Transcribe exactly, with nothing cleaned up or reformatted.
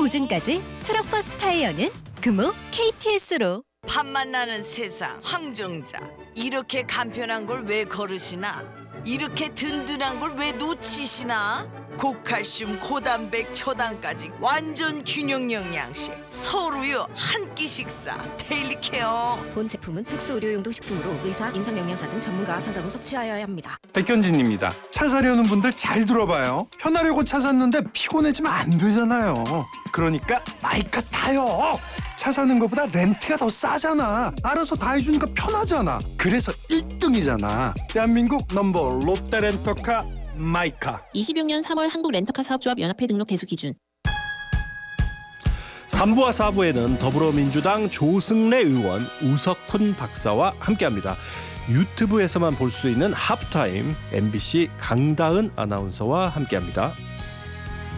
보증까지 트럭버스 타이어는 금호 케이티에스로. 밥맛 나는 세상 황정자, 이렇게 간편한 걸 왜 거르시나? 이렇게 든든한 걸 왜 놓치시나? 고칼슘, 고단백, 초당까지 완전 균형 영양식 서울우유 한 끼 식사 데일리 케어. 본 제품은 특수 의료용도 식품으로 의사, 임상영양사 등 전문가와 상담 후 섭취하여야 합니다. 백현진입니다. 차 사려는 분들 잘 들어봐요. 편하려고 차 샀는데 피곤해지면 안 되잖아요. 그러니까 마이카 타요. 차 사는 것보다 렌트가 더 싸잖아. 알아서 다 해주니까 편하잖아. 그래서 일 등이잖아. 대한민국 넘버 롯데렌터카 마이카. 이십육 년 삼월 한국 렌터카 사업조합 연합회 등록 대수 기준. 삼 부와 사 부에는 더불어민주당 조승래 의원, 우석훈 박사와 함께합니다. 유튜브에서만 볼 수 있는 하프타임 엠비씨 강다은 아나운서와 함께합니다.